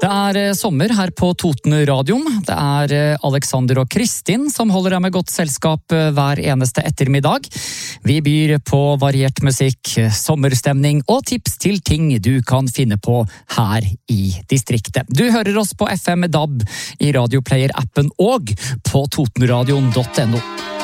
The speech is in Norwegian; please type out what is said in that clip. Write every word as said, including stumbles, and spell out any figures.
Det er sommer her på Toten-radioen. Det er Alexander og Kristin som holder deg med godt selskap hver eneste ettermiddag. Vi byr på variert musikk, sommerstemning og tips til ting du kan finne på her i distriktet. Du hører oss på F M D A B i Radioplayer-appen og på totenradion punktum no.